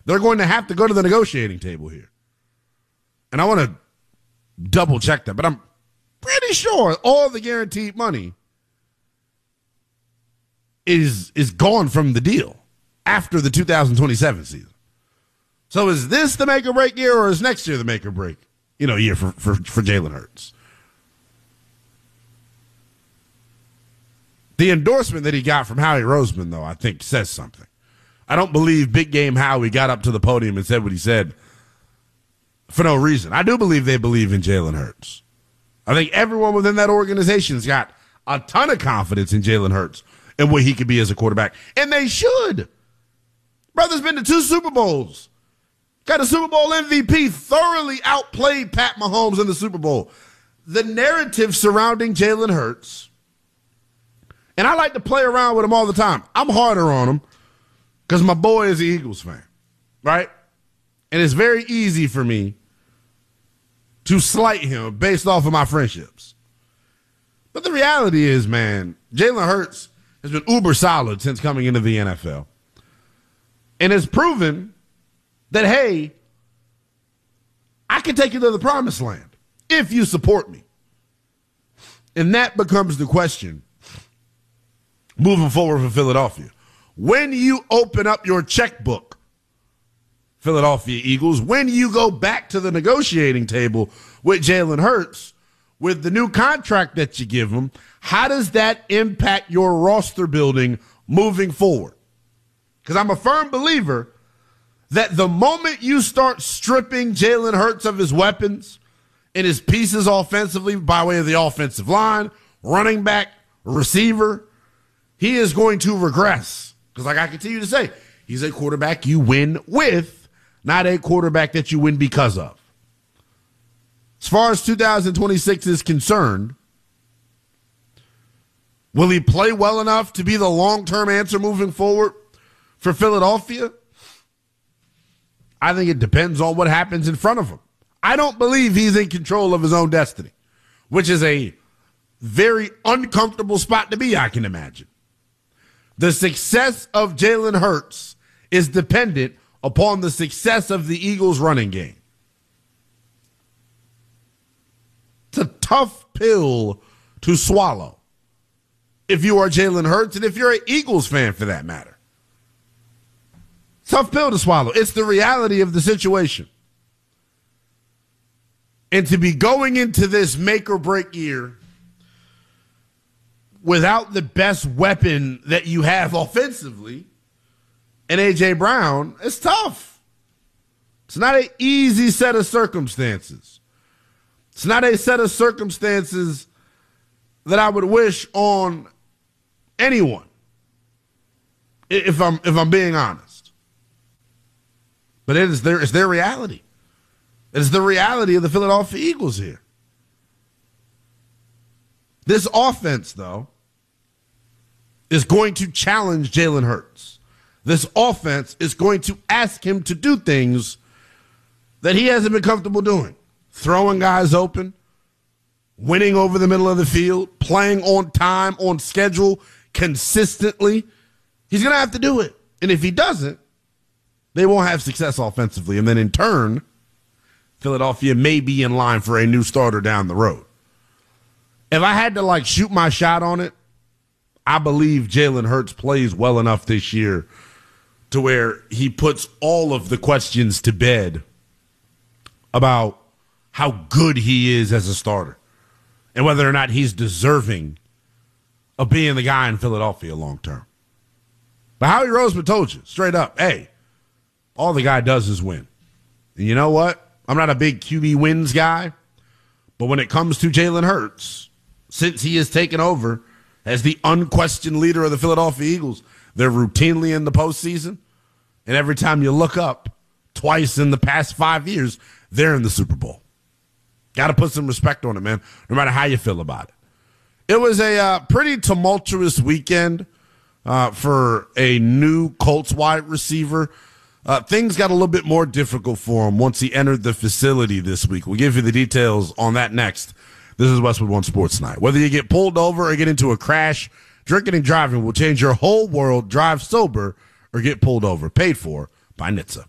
They're going to have to go to the negotiating table here. And I want to double check that, but I'm pretty sure all the guaranteed money is gone from the deal after the 2027 season. So is this the make or break year, or is next year the make or break, year for Jalen Hurts? The endorsement that he got from Howie Roseman, though, I think says something. I don't believe Big Game Howie got up to the podium and said what he said for no reason. I do believe they believe in Jalen Hurts. I think everyone within that organization's got a ton of confidence in Jalen Hurts and what he could be as a quarterback. And they should. Brother's been to 2 Super Bowls. Got a Super Bowl MVP, thoroughly outplayed Pat Mahomes in the Super Bowl. The narrative surrounding Jalen Hurts, and I like to play around with him all the time. I'm harder on him because my boy is an Eagles fan, right? And it's very easy for me to slight him based off of my friendships. But the reality is, man, Jalen Hurts has been uber solid since coming into the NFL and has proven that, hey, I can take you to the promised land if you support me. And that becomes the question moving forward for Philadelphia. When you open up your checkbook, Philadelphia Eagles, when you go back to the negotiating table with Jalen Hurts, with the new contract that you give him, how does that impact your roster building moving forward? Because I'm a firm believer that the moment you start stripping Jalen Hurts of his weapons and his pieces offensively by way of the offensive line, running back, receiver, he is going to regress. Because like I continue to say, he's a quarterback you win with, not a quarterback that you win because of. As far as 2026 is concerned, will he play well enough to be the long-term answer moving forward for Philadelphia? I think it depends on what happens in front of him. I don't believe he's in control of his own destiny, which is a very uncomfortable spot to be, I can imagine. The success of Jalen Hurts is dependent upon the success of the Eagles' running game. It's a tough pill to swallow if you are Jalen Hurts and if you're an Eagles fan for that matter. Tough pill to swallow. It's the reality of the situation. And to be going into this make or break year without the best weapon that you have offensively and A.J. Brown, it's tough. It's not an easy set of circumstances. It's not a set of circumstances that I would wish on anyone, if I'm being honest. But it's their reality. It's the reality of the Philadelphia Eagles here. This offense, though, is going to challenge Jalen Hurts. This offense is going to ask him to do things that he hasn't been comfortable doing. Throwing guys open, winning over the middle of the field, playing on time, on schedule, consistently. He's going to have to do it. And if he doesn't, they won't have success offensively. And then in turn, Philadelphia may be in line for a new starter down the road. If I had to shoot my shot on it, I believe Jalen Hurts plays well enough this year to where he puts all of the questions to bed about how good he is as a starter and whether or not he's deserving of being the guy in Philadelphia long term. But Howie Roseman told you straight up, hey, all the guy does is win. And you know what? I'm not a big QB wins guy, but when it comes to Jalen Hurts, since he has taken over as the unquestioned leader of the Philadelphia Eagles, they're routinely in the postseason. And every time you look up, twice in the past 5 years, they're in the Super Bowl. Got to put some respect on it, man, no matter how you feel about it. It was a pretty tumultuous weekend for a new Colts wide receiver. Things got a little bit more difficult for him once he entered the facility this week. We'll give you the details on that next. This is Westwood One Sports Night. Whether you get pulled over or get into a crash, drinking and driving will change your whole world. Drive sober or get pulled over. Paid for by NHTSA.